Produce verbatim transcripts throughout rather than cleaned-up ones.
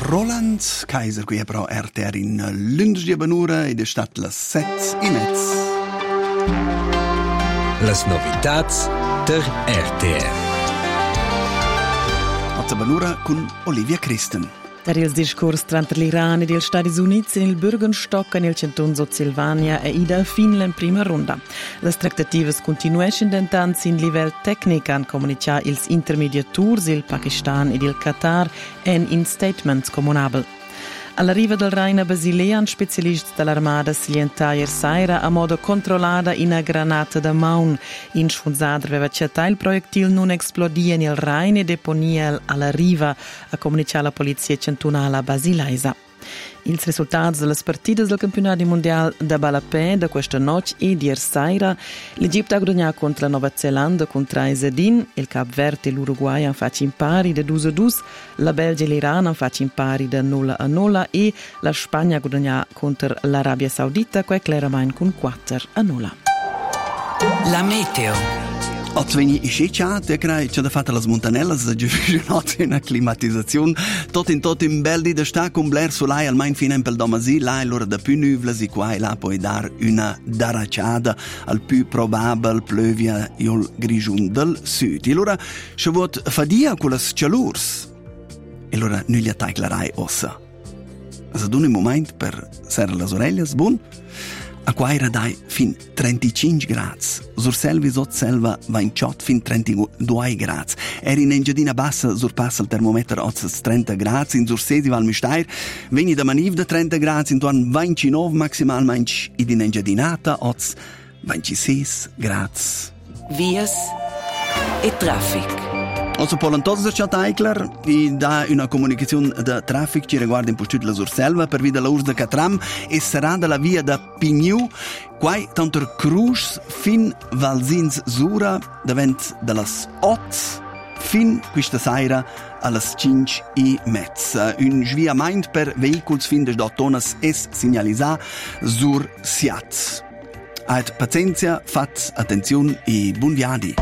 Roland Kaiser qui è però R T R in lunedì benura ed è stat las set i mezz. Las novitats der R T R. Oggi benura con Olivia Christen. Der il discurs tra l'Iran e gli Stati Uniti in il Bürgenstock nel Canton Silvania e ida fin la prima ronda. Le trattative continuano intanto in livello tecnico a comunicare ils intermediators, il Pakistan e il Qatar, en in statements comunabel. Alla riva del Rhein Basilea, un specialista dell'armata slienta ieri sera a modo controllata in una granata da maun. In sfunzadra aveva accettato il proiettil non esplodia nel Rhein e deponia alla riva, a comunicare la polizia cantonale a Basileisa. Ils risultati delle partite del campionato mondiale da Balapé da questa notte e di ieri sera, l'Egitto ha guadagnato contro la Nuova Zelanda con tre a zero, il Cap Verde e l'Uruguay hanno fatto in pari da due a due, la Belgia e l'Iran hanno fatto in pari da nolla a nolla e la Spagna ha guadagnato contro l'Arabia Saudita, che è chiaramente con quattro a nolla. La meteo. Oggi veni isce cià, te crai c'è da fatta las montanellas, da giuvenotto in acclimatizzazione, tot in tot in bel di da sta con bler solai al main finen pel domasi, là l'ora da più nuvole si qua e là puoi dar una daracciata al più probabile pluvia iol grigiun del sud. E allora se vuot fadia con las calurs, e allora non gli attaccherai ossa. Se ad un momento per serre las oreglias, buon, a qua era dai fin trentacinque gradi. Sur selva e sotto selva va in ciot fin trentadue gradi. Eri in Engiadina bassa surpassa il termometro ozzas trenta gradi. In sur sesi val Mistair veni da maniv da trenta gradi intorno ventinove maximalmente ed in Engiadinata oz ventisei gradi. Vias e traffic. Also Polantosa c'è Eichler e dà una comunicazione da traffico che riguarda in postut la Surselva per via della Urs de Catram e sarà dalla via da Pignou quai tanto Cruz fin Valzins Sura davent dallas otto fin questa sera allas cinque e mezza. Un sviamento per veicoli fin de dottonas es segnalizà sur Siat. Ait pazienza, fat attenzione e buon viadi.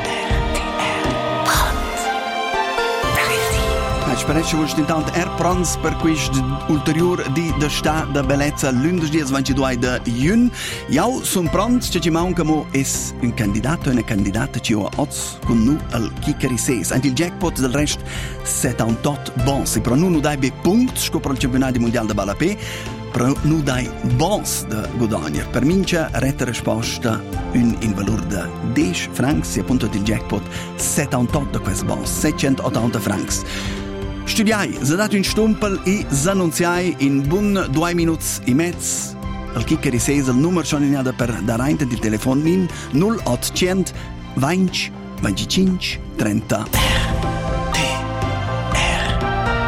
Speresce vuol intanto er prons per questo ulteriore di da sta da bellezza lunedì ventidue di giugno. Io sono pronto, che ci manca mo es un candidato e una candidata che ho oggi con noi al Chicheri sei. Anche il jackpot del resto settantotto bons. E però non dai be punti scopre il campionato mondiale da Balapé, però non dai bons da guadagno. Per mincia retta risposta un in valore da dieci francs e appunto il jackpot settantotto da questi bons, settecentottanta francs. Studiai, se date un stumpel e s'annunziai in bun due minuti e mezzo. Al Chicheri sei il numero sono in per dare il telefono in null ottocento venti venticinque trenta. R T R.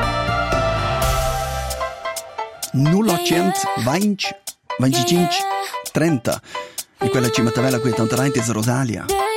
null ottocento venti venticinque trenta. E quella cimatavella qui tanto è Rosalia.